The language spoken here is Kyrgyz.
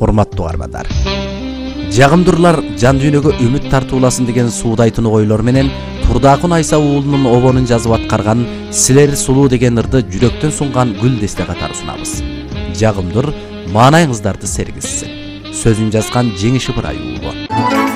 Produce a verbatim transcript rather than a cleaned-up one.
урматтуу угармандар. Жагымдырлар жан дүйнөгө үмүт тартууласын деген суудайтын ойлор менен Турдакун Айса уулунун обонун жазып аткарган Силер сулуу деген ырды жүрөктөн сунган гүл десте катары сунабыз. Жагымдыр маанайыңыздарды сергизсин. Сөзүн жазган Жеңиш Ыбырай уулу.